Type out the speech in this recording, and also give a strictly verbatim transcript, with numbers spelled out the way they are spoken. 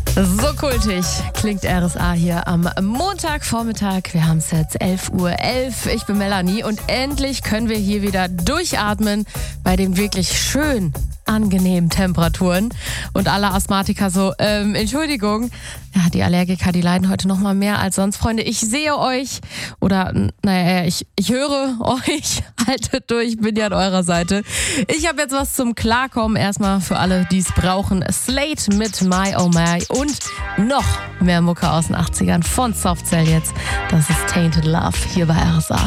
So kultig klingt R S A hier am Montagvormittag. Wir haben es jetzt elf Uhr elf. Ich bin Melanie und endlich können wir hier wieder durchatmen bei den wirklich schön angenehmen Temperaturen. Und alle Asthmatiker so, ähm, Entschuldigung. Ja, die Allergiker, die leiden heute noch mal mehr als sonst. Freunde, ich sehe euch oder, naja, ich, ich höre euch. Haltet durch, bin ja an eurer Seite. Ich habe jetzt was zum Klarkommen. Erstmal für alle, die es brauchen. Slate mit My Oh My und noch mehr Mucke aus den achtzigern von Softcell jetzt. Das ist Tainted Love hier bei R S A.